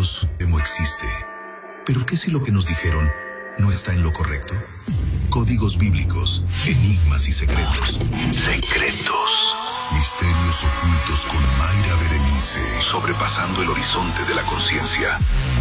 Dios supremo existe. ¿Pero qué si lo que nos dijeron no está en lo correcto? Códigos bíblicos, enigmas y secretos. Secretos. Misterios ocultos con Mayra Berenice. Sobrepasando el horizonte de la conciencia.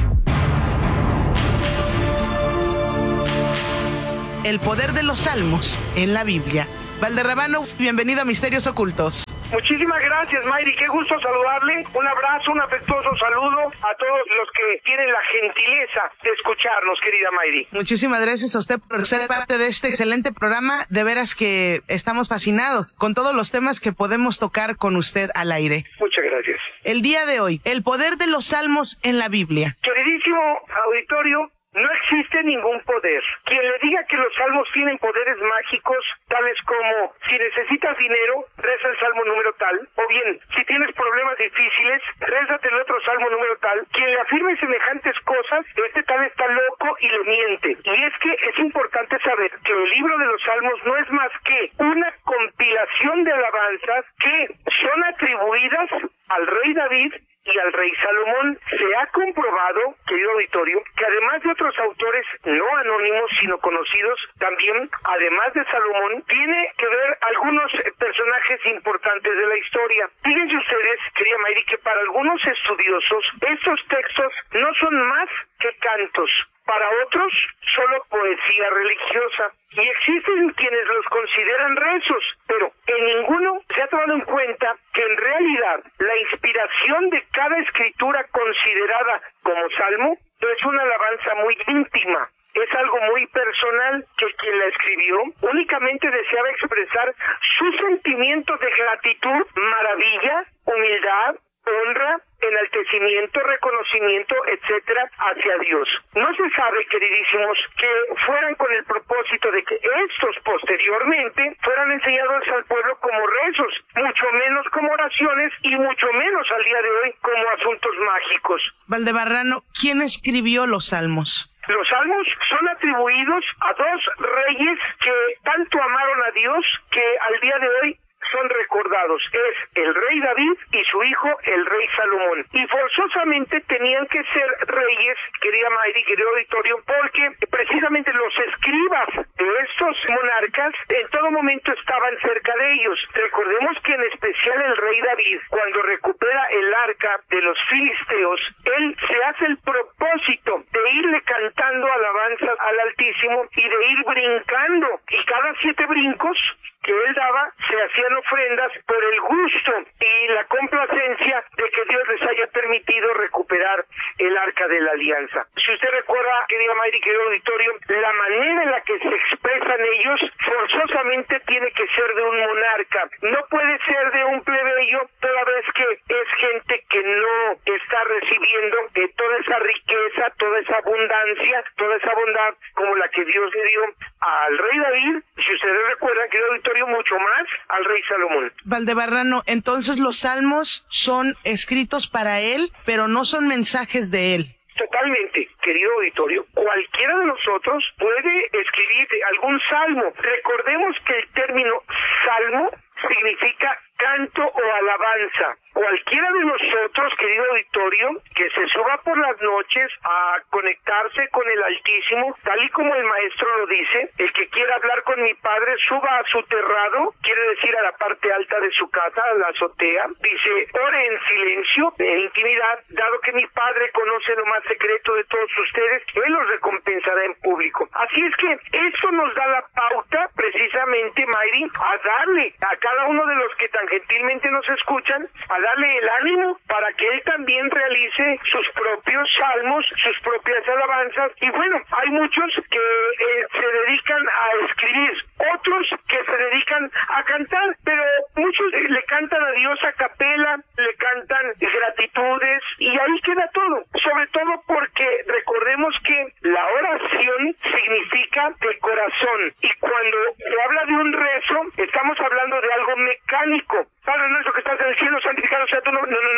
El poder de los salmos en la Biblia. Valderrabano, bienvenido a Misterios Ocultos. Muchísimas gracias, Mayri, qué gusto saludarle. Un abrazo, un afectuoso saludo a todos los que tienen la gentileza de escucharnos, querida Mayri. Muchísimas gracias a usted por ser parte de este excelente programa. De veras que estamos fascinados con todos los temas que podemos tocar con usted al aire. Muchas gracias. El día de hoy, el poder de los salmos en la Biblia. Queridísimo auditorio, no existe ningún poder. Quien le diga que los salmos tienen poderes mágicos, tales como, si necesitas dinero, reza el salmo número tal, o bien, si tienes problemas difíciles, rézate el otro salmo número tal. Quien le afirme semejantes cosas, este tal está loco y le miente. Y es que es importante saber que el libro de los salmos no es más que una compilación de alabanzas que son atribuidas al rey David y al rey Salomón. Se ha comprobado, querido auditorio, que además de otros autores no anónimos sino conocidos, también, además de Salomón, tiene que ver algunos personajes importantes de la historia. Fíjense ustedes, querida Mayri, que para algunos estudiosos estos textos no son más que cantos, para otros solo poesía religiosa, y existen quienes los consideran rezos, pero en ninguno se ha tomado en cuenta que en realidad la inspiración de cada escritura considerada como salmo es una alabanza muy íntima. Es algo muy personal que quien la escribió únicamente deseaba expresar sus sentimientos de gratitud, maravilla, humildad, honra, enaltecimiento, reconocimiento, etcétera, hacia Dios. No se sabe, queridísimos, que fueran con el propósito de que estos posteriormente fueran enseñados al pueblo como rezos, mucho menos como oraciones y mucho menos al día de hoy como asuntos mágicos. Valdebarrano, ¿quién escribió los salmos? Los salmos son atribuidos a dos reyes que tanto amaron a Dios que al día de hoy son recordados. Es el rey David y su hijo, el rey Salomón. Y forzosamente tenían que ser reyes, querida Mayri, querido auditorio, porque precisamente los escribas de estos monarcas en todo momento estaban cerca de ellos. Recordemos que en especial el rey David, cuando recupera el arca de los filisteos, él se hace el propósito de irle cantando alabanzas al Altísimo y de ir brincando. Y cada 7 brincos que él daba, se hacían ofrendas por el gusto y la complacencia de que Dios les haya permitido recuperar el arca de la alianza. Si usted recuerda, querida Mayri, querido auditorio, la manera en la que se expresan ellos forzosamente tiene que ser de un monarca. No puede ser de un plebeyo, toda vez que es gente que no está recibiendo toda esa riqueza, toda esa abundancia, toda esa bondad como la que Dios le dio al rey David, si ustedes recuerdan, querido auditorio, mucho más al rey Salomón. Valdebarrano, entonces los salmos son escritos para él, pero no son mensajes de él. Totalmente, querido auditorio. Cualquiera de nosotros puede escribir algún salmo. Recordemos que el término salmo significa canto o alabanza. Cualquiera de nosotros, querido auditorio, que se suba por las noches a conectarse con el Altísimo, tal y como el maestro lo dice, el que quiera hablar con mi Padre, suba a su terrado, quiere decir a la parte alta de su casa, a la azotea, dice, ore en silencio, en intimidad, dado que mi Padre conoce lo más secreto de todos ustedes, Él los recompensará en público. Así es que eso nos da la pauta, precisamente, Mayri, a darle a cada uno de los que tan gentilmente nos escuchan, a darle el ánimo para que él también realice sus propios salmos, sus propias alabanzas. Y bueno, hay muchos que se dedican a escribir, otros que se dedican a cantar, pero muchos le cantan a Dios a capela, le cantan gratitudes y ahí queda todo. Sobre todo porque recordemos que la oración significa de corazón y cuando se habla de un rezo estamos hablando de algo mecánico. Padre nuestro que estás en el cielo, santificado sea tu nombre. No.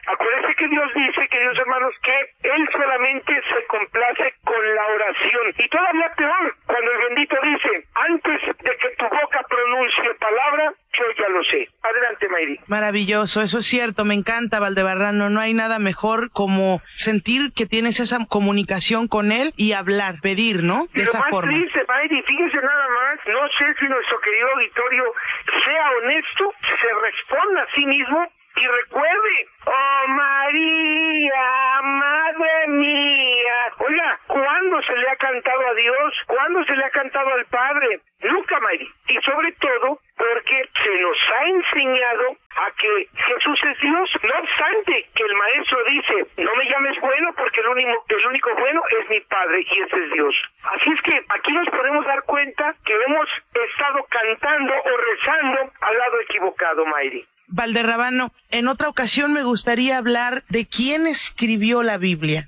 Acuérdense que Dios dice, queridos hermanos, que Él solamente se complace con la oración. Y todavía peor, cuando el bendito dice, antes de que tu boca pronuncie palabra, yo ya lo sé. Adelante, Mayri. Maravilloso, eso es cierto, me encanta, Valdebarrano. No hay nada mejor como sentir que tienes esa comunicación con él y hablar, pedir, ¿no? De esa forma. Lo más triste, Mayri, fíjense nada más, no sé si nuestro querido auditorio sea honesto, se responda a sí mismo y recuerde, oh María, madre mía. Oiga, ¿cuándo se le ha cantado a Dios? ¿Cuándo se le ha cantado al Padre? Nunca, Mayri. Y sobre todo porque se nos ha enseñado a que Jesús es Dios, no obstante que el Maestro dice, no me llames bueno porque el único bueno es mi Padre y ese es Dios. Así es que aquí nos podemos dar cuenta que hemos estado cantando o rezando al lado equivocado, Mayri. Valderrabano, en otra ocasión me gustaría hablar de quién escribió la Biblia.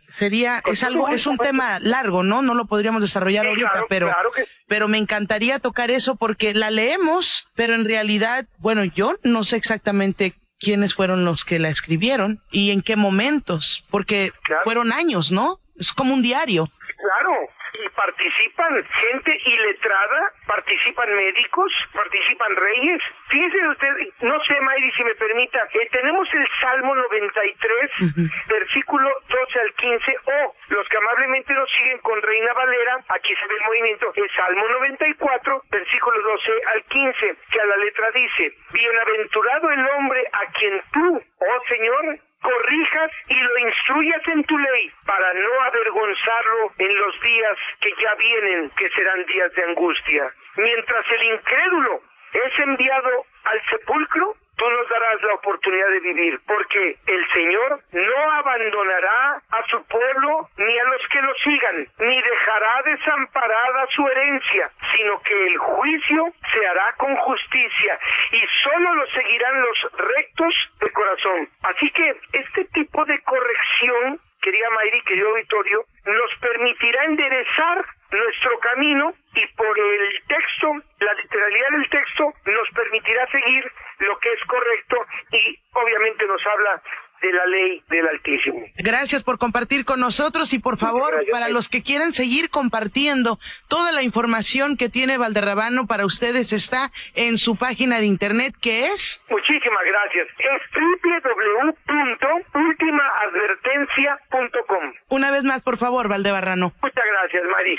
Es un tema largo, ¿no? No lo podríamos desarrollar ahorita, pero me encantaría tocar eso porque la leemos, pero en realidad, bueno, yo no sé exactamente quiénes fueron los que la escribieron y en qué momentos, porque fueron años, ¿no? Es como un diario. Claro. Y participan gente iletrada, participan médicos, participan reyes. Fíjese usted, no sé, Mayri, si me permita, tenemos el Salmo 93, versículo 12 al 15, o los que amablemente nos siguen con Reina Valera, aquí se ve el movimiento, el Salmo 94, versículo 12 al 15, que a la letra dice, bienaventurado el hombre a quien tú, oh Señor, corrijas y lo instruyas en tu ley, para no avergonzarlo en los días que ya vienen, que serán días de angustia. Mientras el incrédulo es enviado al sepulcro, tú nos darás la oportunidad de vivir, porque el Señor no abandonará a su pueblo ni a los que lo sigan, ni dejará desamparada su herencia, sino que el juicio se hará con justicia, y solo lo seguirán los rectos de corazón. Así que este tipo de corrección, querida Mayri, querido auditorio, nos permitirá enderezar nuestro camino y por el texto, la literalidad del texto, nos permitirá seguir lo que es correcto y obviamente nos habla de la ley del Altísimo. Gracias por compartir con nosotros y por favor, para los que quieren seguir compartiendo toda la información que tiene Valderrabano para ustedes está en su página de internet, que es... Muchísimas gracias. Es www.ultimaadvertencia.com. Una vez más, por favor, Valdebarrano. Muchas gracias, Mari.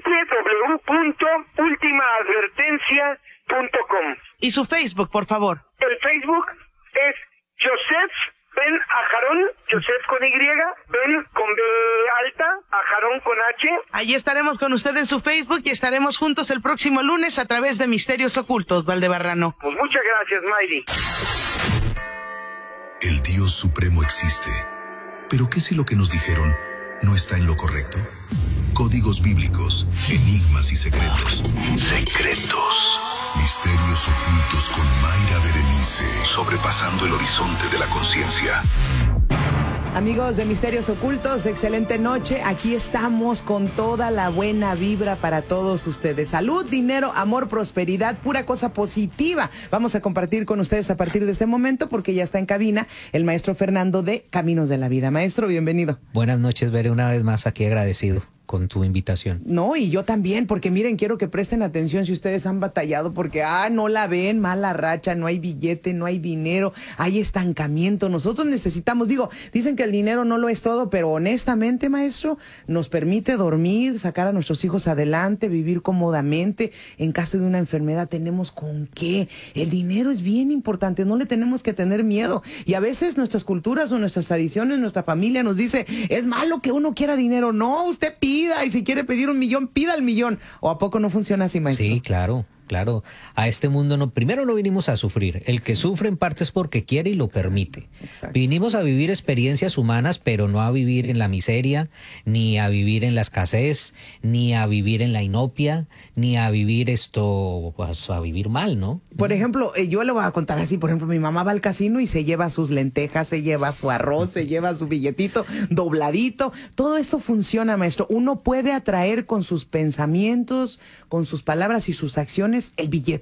www.ultimaadvertencia.com. Y su Facebook, por favor. El Facebook es Joseph Ben Ajarón, Joseph con Y, Ben con B alta, Ajarón con H. Ahí estaremos con usted en su Facebook y estaremos juntos el próximo lunes a través de Misterios Ocultos, Valdebarrano. Pues muchas gracias, Mayri. El Dios Supremo existe, pero ¿qué si lo que nos dijeron no está en lo correcto? Códigos bíblicos, enigmas y secretos. Secretos. Misterios ocultos con Mayra Berenice, sobrepasando el horizonte de la conciencia. Amigos de Misterios Ocultos, excelente noche. Aquí estamos con toda la buena vibra para todos ustedes. Salud, dinero, amor, prosperidad, pura cosa positiva. Vamos a compartir con ustedes a partir de este momento porque ya está en cabina el maestro Fernando de Caminos de la Vida. Maestro, bienvenido. Buenas noches, Bere, una vez más aquí agradecido con tu invitación. No, y yo también, porque miren, quiero que presten atención si ustedes han batallado, porque, no la ven, mala racha, no hay billete, no hay dinero, hay estancamiento. Nosotros necesitamos, dicen que el dinero no lo es todo, pero honestamente, maestro, nos permite dormir, sacar a nuestros hijos adelante, vivir cómodamente. En caso de una enfermedad tenemos con qué. El dinero es bien importante, no le tenemos que tener miedo. Y a veces nuestras culturas o nuestras tradiciones, nuestra familia nos dice, es malo que uno quiera dinero. No, usted pida, y si quiere pedir 1 millón, pida el 1 millón. ¿O a poco no funciona así, maestro? Sí, claro. A este mundo primero no vinimos a sufrir. El que sufre en parte es porque quiere y lo permite. Exacto. Vinimos a vivir experiencias humanas, pero no a vivir en la miseria, ni a vivir en la escasez, ni a vivir en la inopia, ni a vivir a vivir mal, ¿no? Por ejemplo, yo le voy a contar así, por ejemplo, mi mamá va al casino y se lleva sus lentejas, se lleva su arroz, se lleva su billetito dobladito. Todo esto funciona, maestro. Uno puede atraer con sus pensamientos, con sus palabras y sus acciones el billete.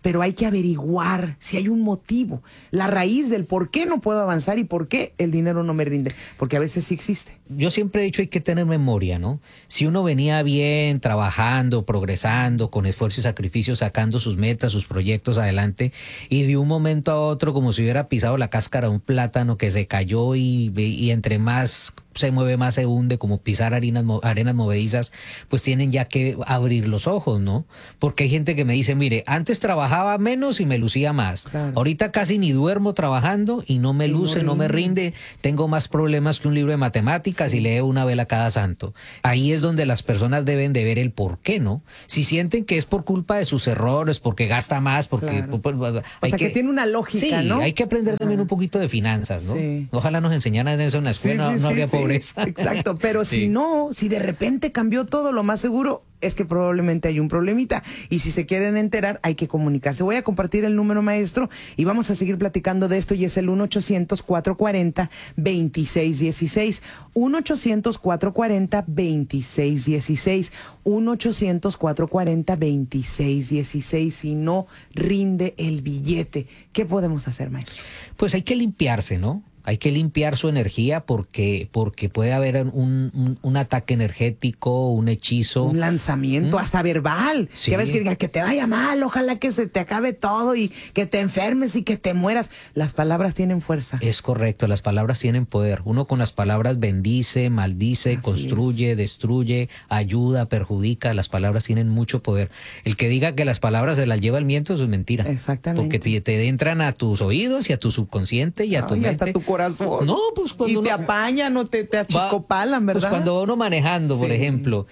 pero hay que averiguar si hay un motivo, la raíz del por qué no puedo avanzar y por qué el dinero no me rinde, porque a veces sí existe. Yo siempre he dicho hay que tener memoria, ¿no? Si uno venía bien, trabajando, progresando, con esfuerzo y sacrificio, sacando sus metas, sus proyectos adelante, y de un momento a otro, como si hubiera pisado la cáscara de un plátano que se cayó y entre más se mueve, más se hunde, como pisar arenas movedizas, pues tienen ya que abrir los ojos, ¿no? Porque hay gente que me dice, mire, antes trabajaba menos y me lucía más. Claro. Ahorita casi ni duermo trabajando y no me luce, no me rinde. Tengo más problemas que un libro de matemáticas y leo una vela cada santo. Ahí es donde las personas deben de ver el por qué, ¿no? Si sienten que es por culpa de sus errores, porque gasta más, porque... Claro. O sea, que tiene una lógica, sí, ¿no? hay que aprender también un poquito de finanzas, ¿no? Sí. Ojalá nos enseñaran eso en la escuela, no habría pobreza. Exacto, pero si no, si de repente cambió todo, lo más seguro es que probablemente hay un problemita. Y si se quieren enterar, hay que comunicarse. Voy a compartir el número, maestro, y vamos a seguir platicando de esto, y es el 1-800-440-2616. 1-800-440-2616. 1-800-440-2616. Si no rinde el billete, ¿qué podemos hacer, maestro? Pues hay que limpiarse, ¿no? Hay que limpiar su energía porque puede haber un ataque energético, un hechizo. Un lanzamiento, hasta verbal. Sí. Que ves que diga que te vaya mal, ojalá que se te acabe todo y que te enfermes y que te mueras. Las palabras tienen fuerza. Es correcto, las palabras tienen poder. Uno con las palabras bendice, maldice, construye, destruye, ayuda, perjudica. Las palabras tienen mucho poder. El que diga que las palabras se las lleva el viento, eso es mentira. Exactamente. Porque te entran a tus oídos y a tu subconsciente y a tu mente. Hasta tu corazón. No, pues cuando y te apañan o te achicopalan, ¿verdad? Pues cuando va uno manejando, por ejemplo,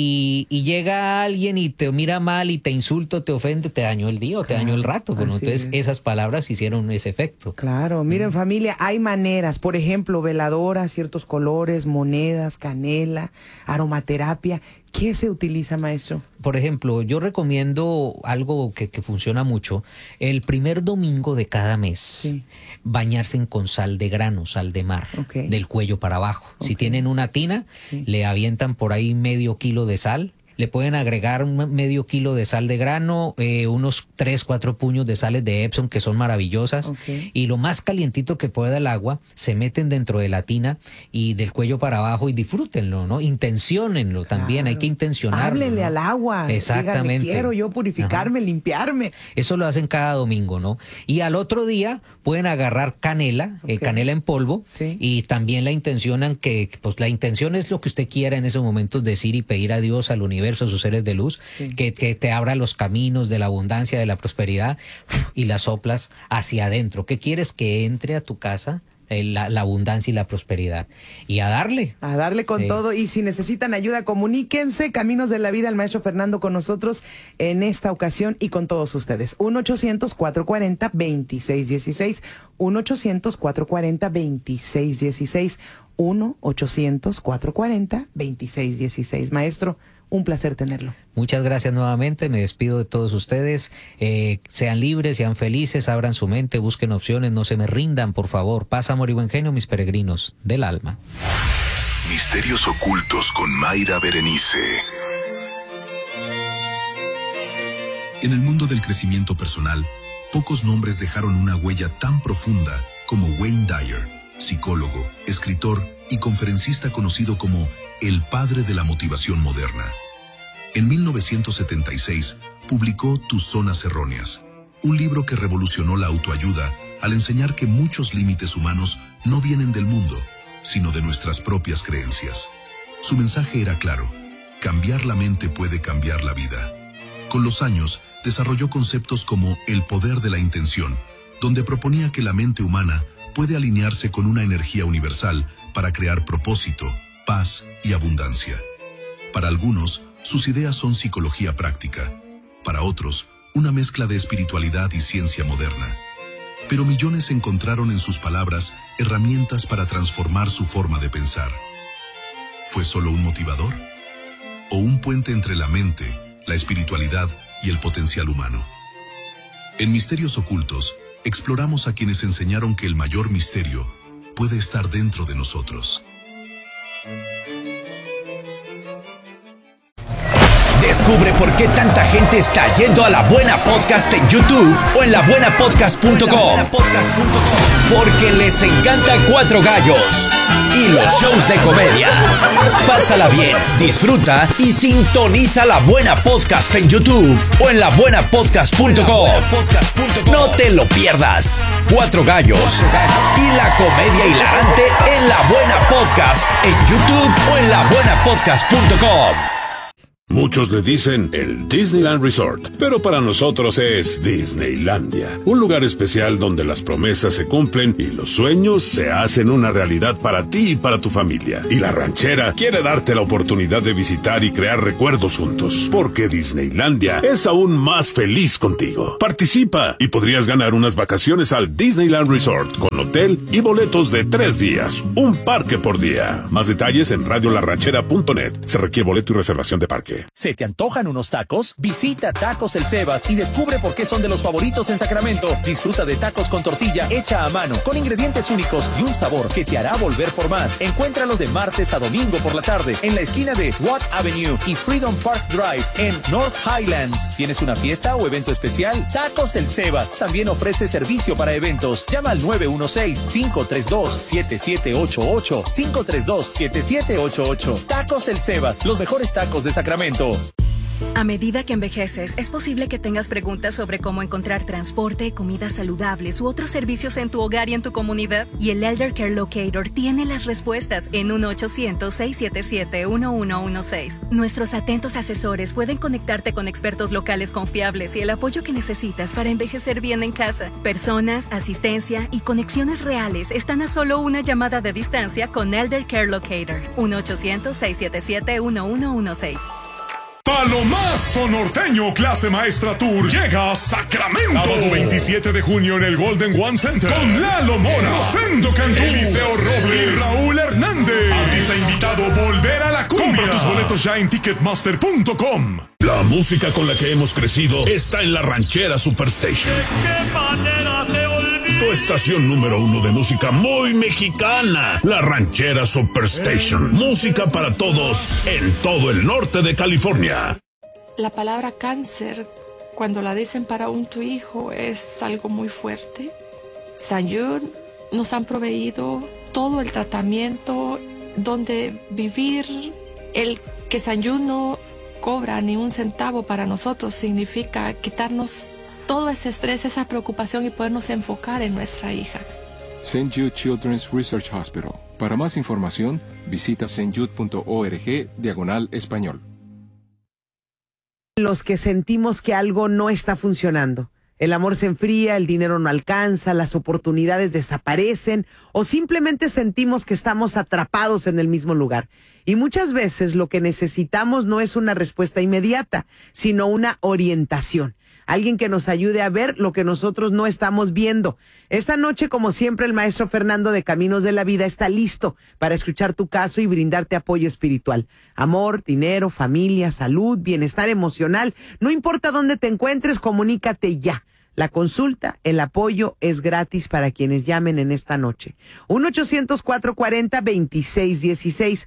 y llega alguien y te mira mal y te insulta, te ofende, te dañó el día o te dañó el rato. Bueno, entonces esas palabras hicieron ese efecto. Claro, miren, familia, hay maneras, por ejemplo, veladoras, ciertos colores, monedas, canela, aromaterapia. ¿Qué se utiliza, maestro? Por ejemplo, yo recomiendo algo que funciona mucho. El primer domingo de cada mes, bañarse con sal de grano, sal de mar, del cuello para abajo. Si tienen una tina, le avientan por ahí medio kilo de sal. Le pueden agregar medio kilo de sal de grano, unos 3-4 puños de sales de Epsom, que son maravillosas. Y lo más calientito que pueda el agua, se meten dentro de la tina y del cuello para abajo y disfrútenlo, ¿no? Intenciónenlo también, hay que intencionarlo. Háblenle, ¿no?, al agua. Exactamente. Díganle, quiero yo purificarme, limpiarme. Eso lo hacen cada domingo, ¿no? Y al otro día pueden agarrar canela, canela en polvo, y también la intencionan que, pues la intención es lo que usted quiera en esos momentos decir y pedir a Dios, al universo, a sus seres de luz, que te abra los caminos de la abundancia, de la prosperidad, y las soplas hacia adentro. ¿Qué quieres? Que entre a tu casa la abundancia y la prosperidad. Y a darle con todo. Y si necesitan ayuda, comuníquense. Caminos de la Vida, el maestro Fernando con nosotros en esta ocasión y con todos ustedes. 1-800-440-2616. 1-800-440-2616. 1-800-440-2616. Maestro, un placer tenerlo. Muchas gracias nuevamente, me despido de todos ustedes. Sean libres, sean felices, abran su mente, busquen opciones, no se me rindan, por favor. Paz, amor y buen genio, mis peregrinos del alma. Misterios ocultos con Mayra Berenice. En el mundo del crecimiento personal, pocos nombres dejaron una huella tan profunda como Wayne Dyer, psicólogo, escritor y conferencista conocido como el padre de la motivación moderna. En 1976 publicó Tus zonas erróneas, un libro que revolucionó la autoayuda al enseñar que muchos límites humanos no vienen del mundo, sino de nuestras propias creencias. Su mensaje era claro: cambiar la mente puede cambiar la vida. Con los años, desarrolló conceptos como el poder de la intención, donde proponía que la mente humana puede alinearse con una energía universal para crear propósito, paz y abundancia. Para algunos, sus ideas son psicología práctica. Para otros, una mezcla de espiritualidad y ciencia moderna. Pero millones encontraron en sus palabras herramientas para transformar su forma de pensar. ¿Fue solo un motivador? ¿O un puente entre la mente, la espiritualidad y el potencial humano? En Misterios Ocultos, exploramos a quienes enseñaron que el mayor misterio puede estar dentro de nosotros. Descubre por qué tanta gente está yendo a La Buena Podcast en YouTube o en labuenapodcast.com. Porque les encanta Cuatro Gallos y los shows de comedia. Pásala bien, disfruta y sintoniza La Buena Podcast en YouTube o en labuenapodcast.com. No te lo pierdas. Cuatro Gallos y la comedia hilarante en La Buena Podcast en YouTube o en labuenapodcast.com. Muchos le dicen el Disneyland Resort, pero para nosotros es Disneylandia, un lugar especial donde las promesas se cumplen y los sueños se hacen una realidad para ti y para tu familia. Y La Ranchera quiere darte la oportunidad de visitar y crear recuerdos juntos, porque Disneylandia es aún más feliz contigo. Participa y podrías ganar unas vacaciones al Disneyland Resort con hotel y boletos de 3 días, un parque por día. Más detalles en radiolarranchera.net. Se requiere boleto y reservación de parque. ¿Se te antojan unos tacos? Visita Tacos El Sebas y descubre por qué son de los favoritos en Sacramento. Disfruta de tacos con tortilla hecha a mano, con ingredientes únicos y un sabor que te hará volver por más. Encuéntralos de martes a domingo por la tarde en la esquina de Watt Avenue y Freedom Park Drive en North Highlands. ¿Tienes una fiesta o evento especial? Tacos El Sebas también ofrece servicio para eventos. Llama al 916-532-7788. 532-7788. Tacos El Sebas, los mejores tacos de Sacramento. A medida que envejeces, es posible que tengas preguntas sobre cómo encontrar transporte, comidas saludables u otros servicios en tu hogar y en tu comunidad. Y el Elder Care Locator tiene las respuestas en 1-800-677-1116. Nuestros atentos asesores pueden conectarte con expertos locales confiables y el apoyo que necesitas para envejecer bien en casa. Personas, asistencia y conexiones reales están a solo una llamada de distancia con Elder Care Locator. 1-800-677-1116. Palomazo Norteño Clase Maestra Tour llega a Sacramento. Sábado 27 de junio en el Golden One Center con Lalo Mora, Rosendo Cantú, Eliseo Robles y Raúl Hernández. Artista invitado Volver a la Cumbia. Compra tus boletos ya en Ticketmaster.com. La música con la que hemos crecido está en La Ranchera Superstation. Tu estación número 1 de música muy mexicana. La Ranchera Superstation. Música para todos en todo el norte de California. La palabra cáncer, cuando la dicen para tu hijo, es algo muy fuerte. St. Jude nos han proveído todo el tratamiento, donde vivir. El que St. Jude no cobra ni un centavo para nosotros significa quitarnos todo ese estrés, esa preocupación y podernos enfocar en nuestra hija. St. Jude Children's Research Hospital. Para más información, visita stjude.org/español. Los que sentimos que algo no está funcionando. El amor se enfría, el dinero no alcanza, las oportunidades desaparecen o simplemente sentimos que estamos atrapados en el mismo lugar. Y muchas veces lo que necesitamos no es una respuesta inmediata, sino una orientación. Alguien que nos ayude a ver lo que nosotros no estamos viendo. Esta noche, como siempre, el maestro Fernando de Caminos de la Vida está listo para escuchar tu caso y brindarte apoyo espiritual. Amor, dinero, familia, salud, bienestar emocional. No importa dónde te encuentres, comunícate ya. La consulta, el apoyo es gratis para quienes llamen en esta noche. 1-800-440-2616.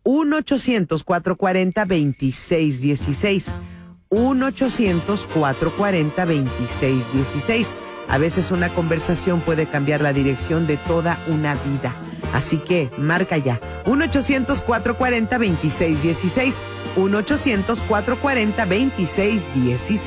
1-800-440-2616. 1-800-440-2616. A veces una conversación puede cambiar la dirección de toda una vida. Así que marca ya. 1-800-440-2616. 1-800-440-2616.